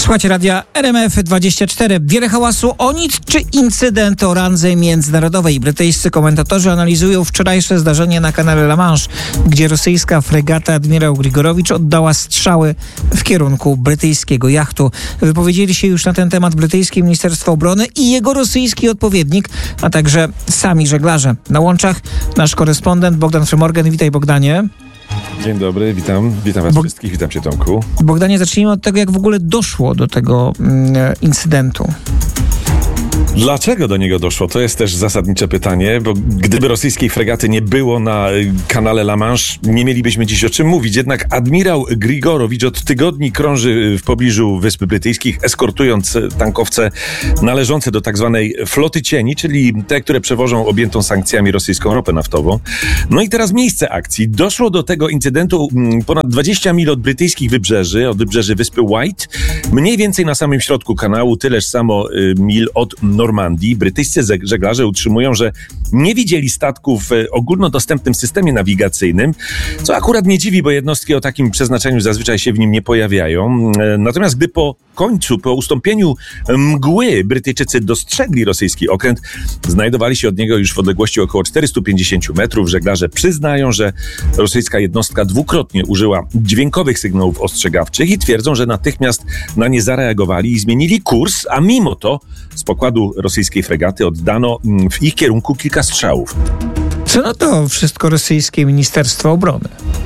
Słuchajcie radia RMF24. Wiele hałasu o nic czy incydent o randze międzynarodowej. Brytyjscy komentatorzy analizują wczorajsze zdarzenie na kanale La Manche, gdzie rosyjska fregata admirał Grigorowicz oddała strzały w kierunku brytyjskiego jachtu. Wypowiedzieli się już na ten temat brytyjskie Ministerstwo Obrony i jego rosyjski odpowiednik, a także sami żeglarze. Na łączach nasz korespondent Bogdan Frymorgan. Witaj, Bogdanie. Dzień dobry, witam was wszystkich, witam cię, Tomku. Bogdanie, zacznijmy od tego, jak w ogóle doszło do tego incydentu. Dlaczego do niego doszło? To jest też zasadnicze pytanie, bo gdyby rosyjskiej fregaty nie było na kanale La Manche, nie mielibyśmy dziś o czym mówić. Jednak admirał Grigorowicz od tygodni krąży w pobliżu Wysp Brytyjskich, eskortując tankowce należące do tak zwanej floty cieni, czyli te, które przewożą objętą sankcjami rosyjską ropę naftową. No i teraz miejsce akcji. Doszło do tego incydentu ponad 20 mil od brytyjskich wybrzeży, od wybrzeży wyspy White, mniej więcej na samym środku kanału, tyleż samo mil od Normandii. Brytyjscy żeglarze utrzymują, że nie widzieli statków w ogólnodostępnym systemie nawigacyjnym, co akurat nie dziwi, bo jednostki o takim przeznaczeniu zazwyczaj się w nim nie pojawiają. Natomiast gdy po ustąpieniu mgły Brytyjczycy dostrzegli rosyjski okręt, znajdowali się od niego już w odległości około 450 metrów. Żeglarze przyznają, że rosyjska jednostka dwukrotnie użyła dźwiękowych sygnałów ostrzegawczych i twierdzą, że natychmiast na nie zareagowali i zmienili kurs, a mimo to z pokładu rosyjskiej fregaty oddano w ich kierunku kilka strzałów. Co na to wszystko rosyjskie Ministerstwo Obrony?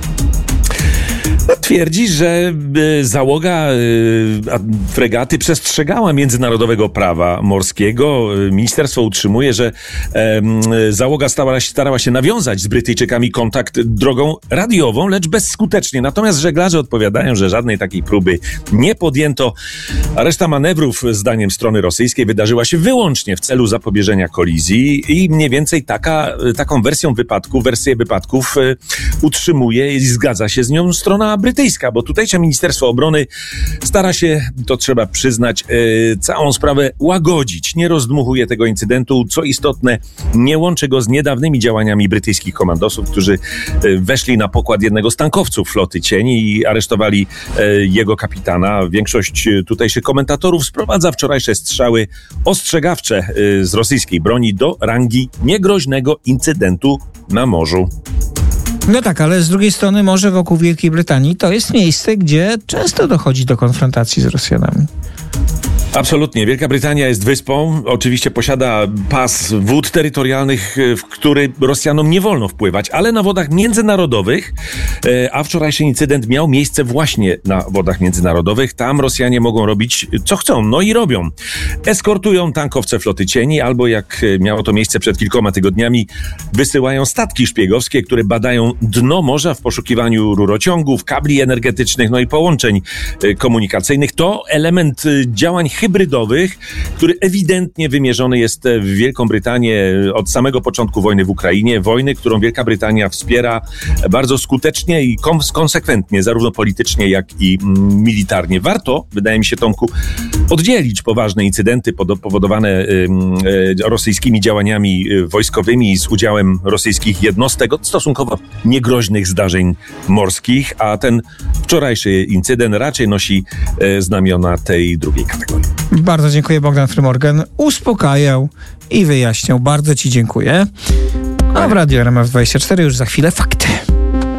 Twierdzi, że załoga fregaty przestrzegała międzynarodowego prawa morskiego. Ministerstwo utrzymuje, że załoga starała się nawiązać z Brytyjczykami kontakt drogą radiową, lecz bezskutecznie. Natomiast żeglarze odpowiadają, że żadnej takiej próby nie podjęto, a reszta manewrów, zdaniem strony rosyjskiej, wydarzyła się wyłącznie w celu zapobieżenia kolizji i mniej więcej taką wersję wypadków utrzymuje i zgadza się z nią strona brytyjska, bo tutejsze Ministerstwo Obrony stara się, to trzeba przyznać, całą sprawę łagodzić. Nie rozdmuchuje tego incydentu, co istotne, nie łączy go z niedawnymi działaniami brytyjskich komandosów, którzy weszli na pokład jednego z tankowców floty cieni i aresztowali jego kapitana. Większość tutejszych komentatorów sprowadza wczorajsze strzały ostrzegawcze z rosyjskiej broni do rangi niegroźnego incydentu na morzu. No tak, ale z drugiej strony morze wokół Wielkiej Brytanii to jest miejsce, gdzie często dochodzi do konfrontacji z Rosjanami. Absolutnie. Wielka Brytania jest wyspą. Oczywiście posiada pas wód terytorialnych, w który Rosjanom nie wolno wpływać, ale na wodach międzynarodowych, a wczorajszy incydent miał miejsce właśnie na wodach międzynarodowych. Tam Rosjanie mogą robić co chcą, no i robią. Eskortują tankowce floty cieni, albo jak miało to miejsce przed kilkoma tygodniami, wysyłają statki szpiegowskie, które badają dno morza w poszukiwaniu rurociągów, kabli energetycznych, no i połączeń komunikacyjnych. To element działań hybrydowych, który ewidentnie wymierzony jest w Wielką Brytanię od samego początku wojny w Ukrainie. Wojny, którą Wielka Brytania wspiera bardzo skutecznie i konsekwentnie, zarówno politycznie, jak i militarnie. Warto, wydaje mi się, Tomku, oddzielić poważne incydenty powodowane rosyjskimi działaniami wojskowymi z udziałem rosyjskich jednostek od stosunkowo niegroźnych zdarzeń morskich, a ten wczorajszy incydent raczej nosi znamiona tej drugiej kategorii. Bardzo dziękuję, Bogdan Frymorgan. Uspokajał i wyjaśniał. Bardzo ci dziękuję. A w Radiu RMF24 już za chwilę fakty.